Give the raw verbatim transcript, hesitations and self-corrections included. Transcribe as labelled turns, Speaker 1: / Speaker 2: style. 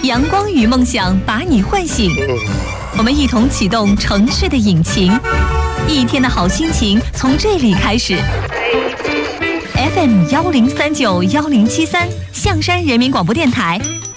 Speaker 1: 阳光与梦想把你唤醒，我们一同启动城市的引擎，一天的好心情从这里开始。F M 幺零三九幺零七三，象山人民广播电台